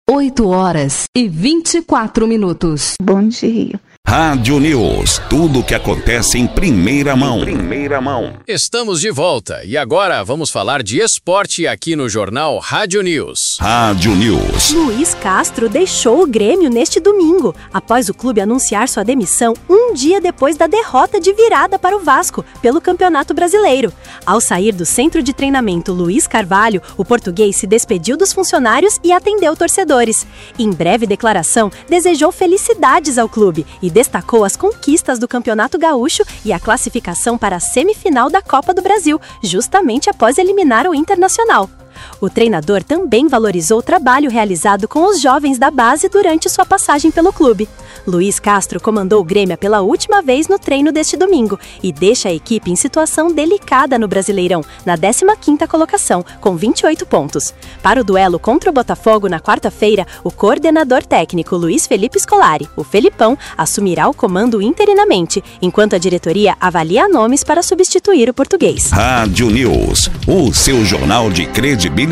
8h24. Bom dia. Rádio News, tudo o que acontece em primeira mão. Estamos de volta e agora vamos falar de esporte aqui no jornal Rádio News. Rádio News. Luiz Castro deixou o Grêmio neste domingo, após o clube anunciar sua demissão um dia depois da derrota de virada para o Vasco pelo Campeonato Brasileiro. Ao sair do centro de treinamento Luiz Carvalho, o português se despediu dos funcionários e atendeu torcedores. Em breve declaração, desejou felicidades ao clube e destacou as conquistas do Campeonato Gaúcho e a classificação para a semifinal da Copa do Brasil, justamente após eliminar o Internacional. O treinador também valorizou o trabalho realizado com os jovens da base durante sua passagem pelo clube. Luiz Castro comandou o Grêmio pela última vez no treino deste domingo e deixa a equipe em situação delicada no Brasileirão, na 15ª colocação, com 28 pontos. Para o duelo contra o Botafogo na quarta-feira, o coordenador técnico Luiz Felipe Scolari, o Felipão, assumirá o comando interinamente, enquanto a diretoria avalia nomes para substituir o português. Rádio News, o seu jornal de credibilidade.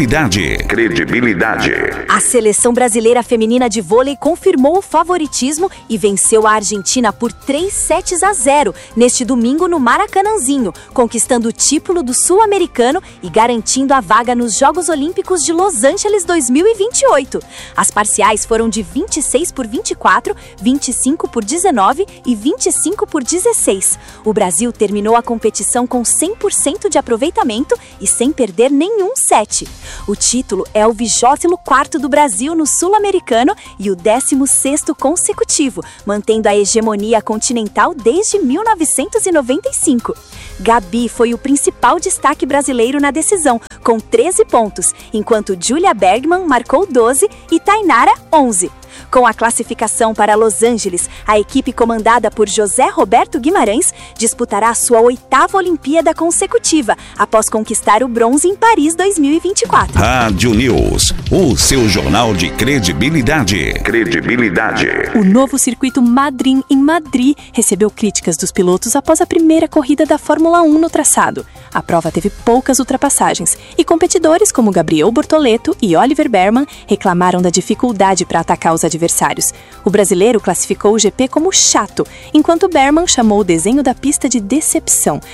A seleção brasileira feminina de vôlei confirmou o favoritismo e venceu a Argentina por 3-0 neste domingo no Maracanãzinho, conquistando o título do Sul-Americano e garantindo a vaga nos Jogos Olímpicos de Los Angeles 2028. As parciais foram de 26-24, 25-19 e 25-16. O Brasil terminou a competição com 100% de aproveitamento e sem perder nenhum set. O título é o 24º do Brasil no Sul-Americano e o 16º consecutivo, mantendo a hegemonia continental desde 1995. Gabi foi o principal destaque brasileiro na decisão, com 13 pontos, enquanto Julia Bergman marcou 12 e Tainara 11. Com a classificação para Los Angeles, a equipe comandada por José Roberto Guimarães disputará sua 8ª Olimpíada consecutiva, após conquistar o bronze em Paris 2024. Rádio News, o seu jornal de credibilidade. O novo circuito Madrid em Madrid recebeu críticas dos pilotos após a primeira corrida da Fórmula 1 no traçado. A prova teve poucas ultrapassagens e competidores como Gabriel Bortoleto e Oliver Behrman reclamaram da dificuldade para atacar os adversários. O brasileiro classificou o GP como chato, enquanto Behrman chamou o desenho da pista de decepção.